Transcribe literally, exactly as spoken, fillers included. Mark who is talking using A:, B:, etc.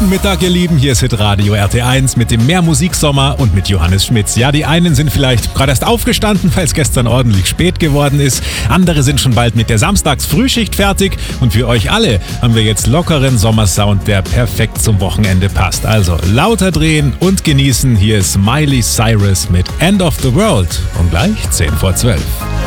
A: Guten Mittag, ihr Lieben, hier ist Hitradio R T eins mit dem Mehrmusiksommer und mit Johannes Schmitz. Ja, die einen sind vielleicht gerade erst aufgestanden, weil es gestern ordentlich spät geworden ist. Andere sind schon bald mit der Samstagsfrühschicht fertig. Und für euch alle haben wir jetzt lockeren Sommersound, der perfekt zum Wochenende passt. Also lauter drehen und genießen. Hier ist Miley Cyrus mit End of the World. Und gleich zehn vor zwölf.